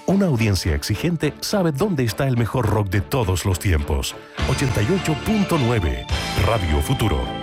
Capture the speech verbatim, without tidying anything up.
Una audiencia exigente sabe dónde está el mejor rock de todos los tiempos. ochenta y ocho punto nueve Radio Futuro.